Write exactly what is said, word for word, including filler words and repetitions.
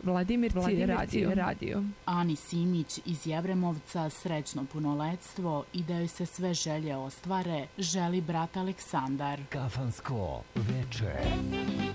Vladimirci, Vladimirci radio. radio. Ani Simić iz Jevremovca srećno punoletstvo i da joj se sve želje ostvare želi brat Aleksandar. Kafansko veče.